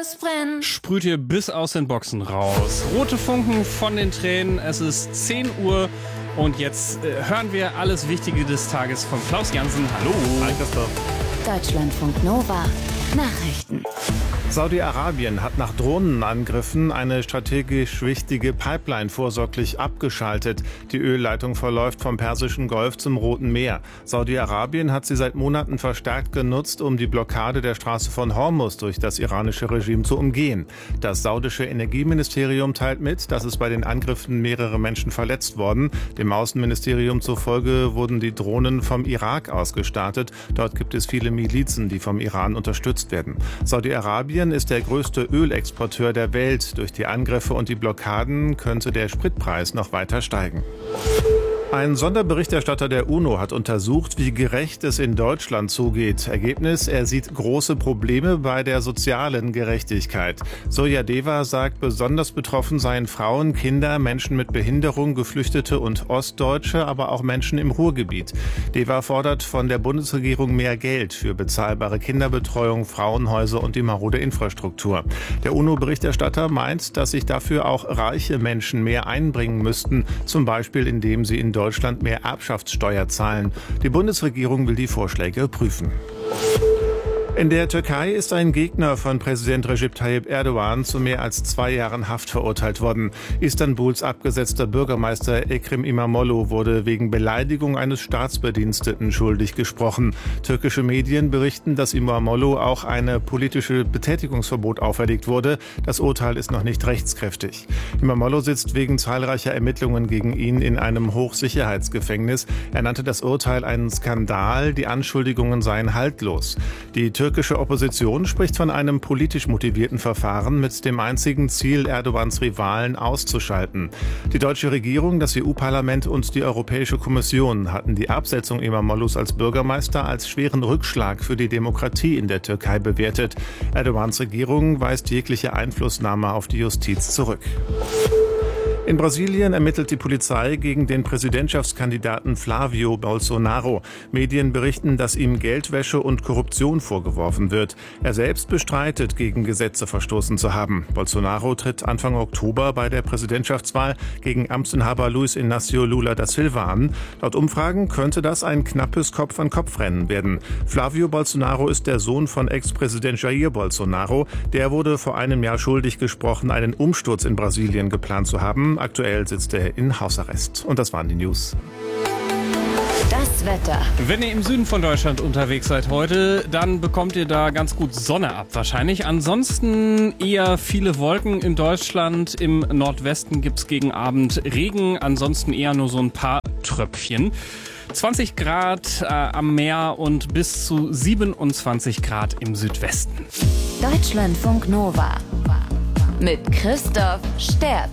es brennt. Sprüht ihr bis aus den Boxen raus. Rote Funken von den Tränen. Es ist 10 Uhr und jetzt hören wir alles Wichtige des Tages von Klaus Jansen. Hallo. Hi Christoph. Deutschlandfunk Nova. Nachrichten. Saudi-Arabien hat nach Drohnenangriffen eine strategisch wichtige Pipeline vorsorglich abgeschaltet. Die Ölleitung verläuft vom Persischen Golf zum Roten Meer. Saudi-Arabien hat sie seit Monaten verstärkt genutzt, um die Blockade der Straße von Hormuz durch das iranische Regime zu umgehen. Das saudische Energieministerium teilt mit, dass es bei den Angriffen mehrere Menschen verletzt wurden. Dem Außenministerium zufolge wurden die Drohnen vom Irak aus gestartet. Dort gibt es viele Milizen, die vom Iran unterstützt werden. Saudi-Arabien ist der größte Ölexporteur der Welt. Durch die Angriffe und die Blockaden könnte der Spritpreis noch weiter steigen. Ein Sonderberichterstatter der UNO hat untersucht, wie gerecht es in Deutschland zugeht. Ergebnis: Er sieht große Probleme bei der sozialen Gerechtigkeit. Soja Deva sagt, besonders betroffen seien Frauen, Kinder, Menschen mit Behinderung, Geflüchtete und Ostdeutsche, aber auch Menschen im Ruhrgebiet. Deva fordert von der Bundesregierung mehr Geld für bezahlbare Kinderbetreuung, Frauenhäuser und die marode Infrastruktur. Der UNO-Berichterstatter meint, dass sich dafür auch reiche Menschen mehr einbringen müssten, zum Beispiel indem sie in Deutschland mehr Erbschaftssteuer zahlen. Die Bundesregierung will die Vorschläge prüfen. In der Türkei ist ein Gegner von Präsident Recep Tayyip Erdogan zu mehr als 2 Jahren Haft verurteilt worden. Istanbuls abgesetzter Bürgermeister Ekrem İmamoğlu wurde wegen Beleidigung eines Staatsbediensteten schuldig gesprochen. Türkische Medien berichten, dass İmamoğlu auch eine politische Betätigungsverbot auferlegt wurde. Das Urteil ist noch nicht rechtskräftig. İmamoğlu sitzt wegen zahlreicher Ermittlungen gegen ihn in einem Hochsicherheitsgefängnis. Er nannte das Urteil einen Skandal, die Anschuldigungen seien haltlos. Die türkische Opposition spricht von einem politisch motivierten Verfahren mit dem einzigen Ziel, Erdogans Rivalen auszuschalten. Die deutsche Regierung, das EU-Parlament und die Europäische Kommission hatten die Absetzung İmamoğlu's als Bürgermeister als schweren Rückschlag für die Demokratie in der Türkei bewertet. Erdogans Regierung weist jegliche Einflussnahme auf die Justiz zurück. In Brasilien ermittelt die Polizei gegen den Präsidentschaftskandidaten Flávio Bolsonaro. Medien berichten, dass ihm Geldwäsche und Korruption vorgeworfen wird. Er selbst bestreitet, gegen Gesetze verstoßen zu haben. Bolsonaro tritt Anfang Oktober bei der Präsidentschaftswahl gegen Amtsinhaber Luiz Inácio Lula da Silva an. Laut Umfragen könnte das ein knappes Kopf-an-Kopf-Rennen werden. Flávio Bolsonaro ist der Sohn von Ex-Präsident Jair Bolsonaro. Der wurde vor einem Jahr schuldig gesprochen, einen Umsturz in Brasilien geplant zu haben. Aktuell sitzt er in Hausarrest. Und das waren die News. Das Wetter. Wenn ihr im Süden von Deutschland unterwegs seid heute, dann bekommt ihr da ganz gut Sonne ab wahrscheinlich. Ansonsten eher viele Wolken in Deutschland. Im Nordwesten gibt es gegen Abend Regen. Ansonsten eher nur so ein paar Tröpfchen. 20 Grad am Meer und bis zu 27 Grad im Südwesten. Deutschlandfunk Nova. Mit Christoph Sterz.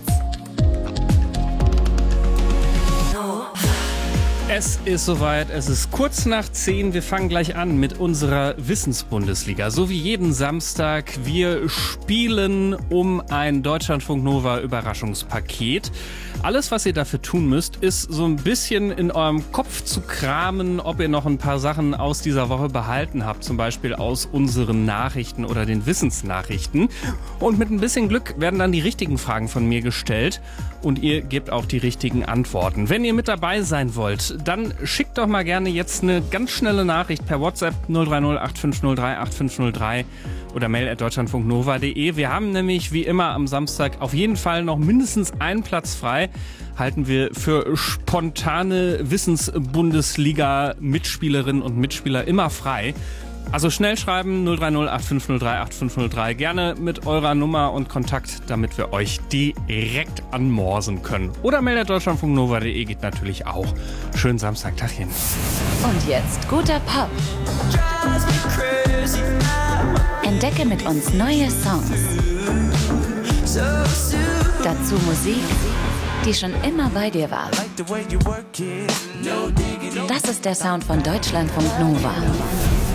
Es ist soweit, es ist kurz nach 10. Wir fangen gleich an mit unserer Wissensbundesliga. So wie jeden Samstag, wir spielen um ein Deutschlandfunk Nova Überraschungspaket. Alles, was ihr dafür tun müsst, ist so ein bisschen in eurem Kopf zu kramen, ob ihr noch ein paar Sachen aus dieser Woche behalten habt, zum Beispiel aus unseren Nachrichten oder den Wissensnachrichten. Und mit ein bisschen Glück werden dann die richtigen Fragen von mir gestellt und ihr gebt auch die richtigen Antworten. Wenn ihr mit dabei sein wollt, dann schickt doch mal gerne jetzt eine ganz schnelle Nachricht per WhatsApp 030 8503 8503 oder mail@deutschlandfunknova.de. Wir haben nämlich wie immer am Samstag auf jeden Fall noch mindestens einen Platz frei. Halten wir für spontane Wissensbundesliga-Mitspielerinnen und Mitspieler immer frei. Also schnell schreiben 030 8503 8503. Gerne mit eurer Nummer und Kontakt, damit wir euch direkt anmorsen können. Oder mail@deutschlandfunknova.de geht natürlich auch. Schönen Samstagtagchen. Und jetzt guter Pop. Entdecke mit uns neue Songs. Dazu Musik, die schon immer bei dir war. Das ist der Sound von Deutschlandfunk Nova.